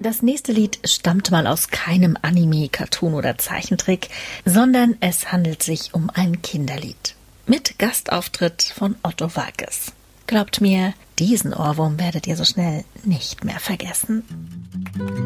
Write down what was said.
das nächste Lied stammt mal aus keinem Anime, Cartoon oder Zeichentrick, sondern es handelt sich um ein Kinderlied. Mit Gastauftritt von Otto Waalkes. Glaubt mir, diesen Ohrwurm werdet ihr so schnell nicht mehr vergessen.